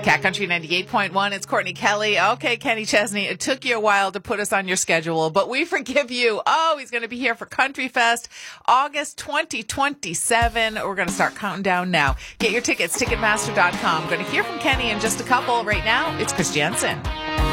Cat Country 98.1, it's Courtney Kelly. Okay, Kenny Chesney, it took you a while to put us on your schedule, but we forgive you. Oh, he's going to be here for Country Fest, August 2027. We're going to start counting down now. Get your tickets, Ticketmaster.com. Going to hear from Kenny in just a couple. Right now, it's Chris Jensen.